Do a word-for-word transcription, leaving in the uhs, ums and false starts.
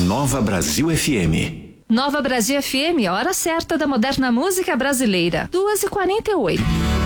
Nova Brasil F M. Nova Brasil F M, hora certa da moderna música brasileira. duas e quarenta e oito.